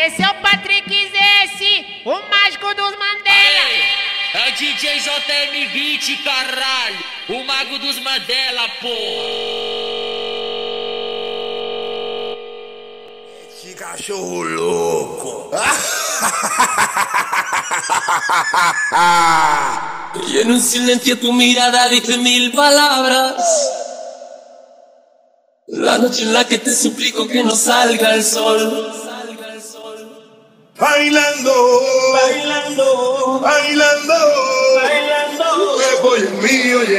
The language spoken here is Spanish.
Esse é o Patrick Zesse, o mágico dos Mandela. É o DJ JM Beat, caralho. O mago dos Mandela, pô. Esse cachorro louco. Y en un silencio tu mirada dice 1000 palabras. La noche en la que te suplico que no salga el sol. Bailando, bailando, bailando, bailando. Que voy mío.